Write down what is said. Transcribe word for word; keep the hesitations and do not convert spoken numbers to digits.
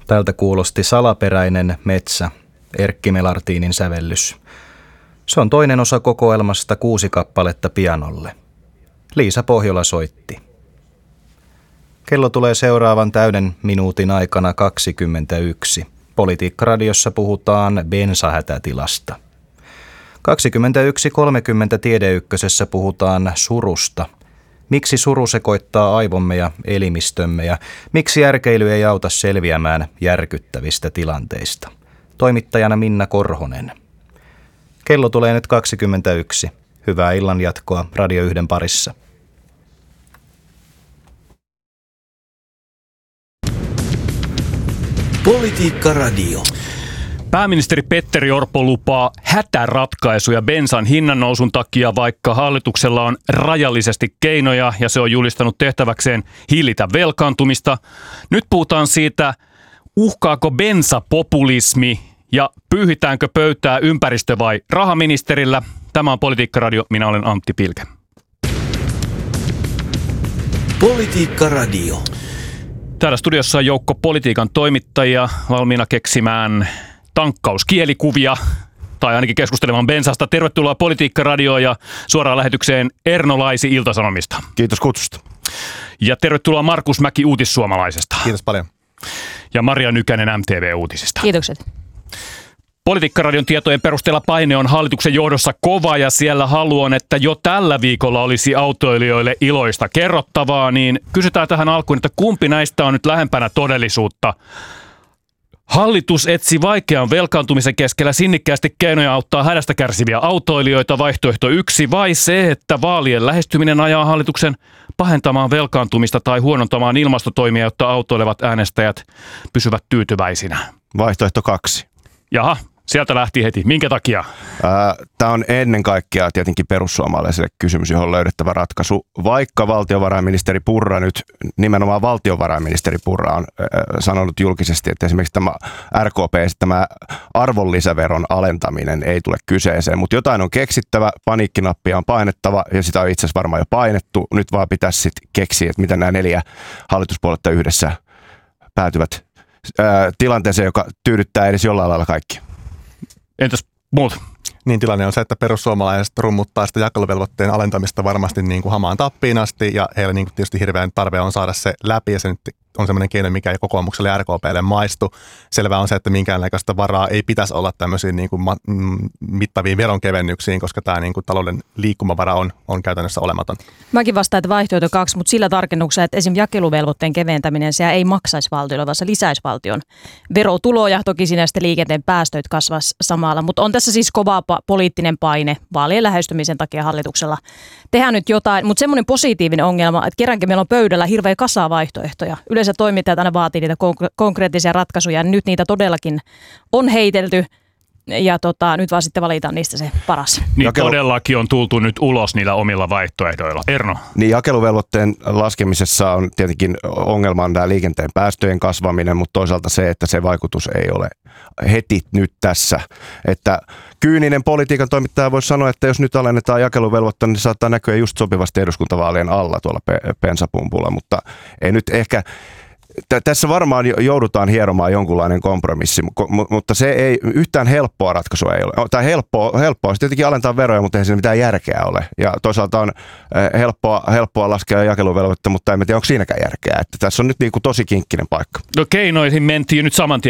Tältä kuulosti Salaperäinen metsä, Erkki Melartinin sävellys. Se on toinen osa kokoelmasta kuusi kappaletta pianolle. Liisa Pohjola soitti. Kello tulee seuraavan täyden minuutin aikana kaksikymmentäyksi. Politiikkaradiossa puhutaan bensahätätilasta. kaksikymmentäyksi kolmekymmentä Tiedeykkösessä puhutaan surusta. Miksi suru sekoittaa aivomme ja elimistömme ja miksi järkeily ei auta selviämään järkyttävistä tilanteista? Toimittajana Minna Korhonen. Kello tulee nyt kaksikymmentäyksi. Hyvää illan jatkoa Radio yhden parissa. Politiikka Radio. Pääministeri Petteri Orpo lupaa hätäratkaisuja bensan hinnannousun takia, vaikka hallituksella on rajallisesti keinoja ja se on julistanut tehtäväkseen hillitä velkaantumista. Nyt puhutaan siitä, uhkaako bensapopulismi ja pyyhitäänkö pöytää ympäristö- vai rahaministerillä. Tämä on Politiikka Radio, minä olen Antti Pilke. Politiikka Radio. Täällä studiossa on joukko politiikan toimittajia valmiina keksimään tankkauskielikuvia tai ainakin keskustelemaan bensasta. Tervetuloa Politiikka Radioon ja suoraan lähetykseen Erno Laisi Ilta-Sanomista. Kiitos kutsusta. Ja tervetuloa Markus Mäki Uutissuomalaisesta. Kiitos paljon. Ja Maria Nykänen M T V-uutisista. Kiitokset. Politiikkaradion tietojen perusteella paine on hallituksen johdossa kova ja siellä halu on, että jo tällä viikolla olisi autoilijoille iloista kerrottavaa, niin kysytään tähän alkuun, että kumpi näistä on nyt lähempänä todellisuutta? Hallitus etsi vaikean velkaantumisen keskellä sinnikkäästi keinoja auttaa hädästä kärsiviä autoilijoita, vaihtoehto yksi, vai se, että vaalien lähestyminen ajaa hallituksen pahentamaan velkaantumista tai huonontamaan ilmastotoimia, jotta autoilevat äänestäjät pysyvät tyytyväisinä? Vaihtoehto kaksi. Jaha, sieltä lähti heti. Minkä takia? Tämä on ennen kaikkea tietenkin perussuomalaisille kysymys, johon on löydettävä ratkaisu. Vaikka valtiovarainministeri Purra nyt, nimenomaan valtiovarainministeri Purra on äh, sanonut julkisesti, että esimerkiksi tämä R K P, tämä arvonlisäveron alentaminen ei tule kyseeseen, mutta jotain on keksittävä, paniikkinappia on painettava ja sitä on itse asiassa varmaan jo painettu. Nyt vaan pitäisi sitten keksiä, että miten nämä neljä hallituspuoletta yhdessä päätyvät äh, tilanteeseen, joka tyydyttää edes jollain lailla kaikki. Entäs muut? Niin tilanne on se, että perussuomalaiset rummuttaa sitä jakeluvelvoitteen alentamista varmasti niin kuin hamaan tappiin asti ja heillä niin kuin tietysti hirveän tarve on saada se läpi ja se nyt on semmoinen keino, mikä ei kokoomukselle ja R K P:lle maistu. Selvää on se, että minkäänlaista varaa ei pitäisi olla tämmöisiin niin kuin ma- mittaviin veronkevennyksiin, koska tämä niin kuin talouden liikkumavara on, on käytännössä olematon. Mäkin vastaan, että vaihtoehto kaksi, mutta sillä tarkennuksella, että esimerkiksi jakeluvelvoitteen keventäminen, se ei maksaisi valtiolle, vaan se lisäisi valtion verotuloja. Toki siinä sitten liikenteen päästöt kasvaisi samalla, mutta on tässä siis kova pa- poliittinen paine vaalien lähestymisen takia hallituksella. Tehdään nyt jotain, mutta semmoinen positiivinen ongelma, että kerrankin meillä on pöydällä hirveä kasa vaihtoehtoja. Yleensä toimittajat aina vaatii niitä konkreettisia ratkaisuja, ja nyt niitä todellakin on heitelty, ja tota, nyt vaan sitten valitaan niistä se paras. Niin Jakelu... todellakin on tultu nyt ulos niillä omilla vaihtoehdoilla. Erno? Niin jakeluvelvoitteen laskemisessa on tietenkin ongelma tämä liikenteen päästöjen kasvaminen, mutta toisaalta se, että se vaikutus ei ole heti nyt tässä. Että kyyninen politiikan toimittaja voisi sanoa, että jos nyt alennetaan jakeluvelvoitetta, niin se saattaa näkyä just sopivasti eduskuntavaalien alla tuolla bensapumpulla, mutta ei nyt ehkä... Tässä varmaan joudutaan hieromaan jonkunlainen kompromissi, mutta se ei yhtään helppoa ratkaisua ei ole. Tai helppoa, helppoa on tietenkin alentaa veroja, mutta ei siinä mitään järkeä ole. Ja toisaalta on helppoa, helppoa laskea jakeluvelvoitetta, mutta en tiedä, onko siinäkään järkeä. Että tässä on nyt niin kuin tosi kinkkinen paikka. No keinoihin mentiin nyt saman tien.